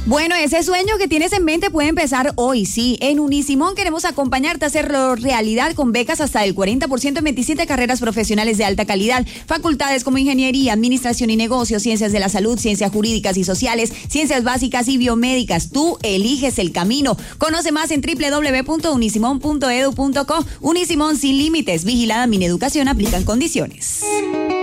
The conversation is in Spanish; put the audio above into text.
Bueno, ese sueño que tienes en mente puede empezar hoy, sí. En Unisimón queremos acompañarte a hacerlo realidad con becas hasta el 40% en 27 carreras profesionales de alta calidad. Facultades como Ingeniería, Administración y Negocios, Ciencias de la Salud, Ciencias Jurídicas y Sociales, Ciencias Básicas y Biomédicas. Tú eliges el camino. Conoce más en www.unisimon.edu.co. Unisimón sin límites. Vigilada Mineducación. Aplican condiciones.